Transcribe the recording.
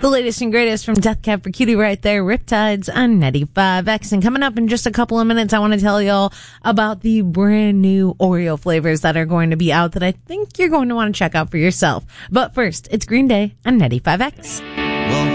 The latest and greatest from Death Cab for Cutie right there, Riptides on 95X. And coming up in just a couple of minutes, I want to tell y'all about the brand new Oreo flavors that are going to be out that I think you're going to want to check out for yourself. But first, it's Green Day on 95X. Well,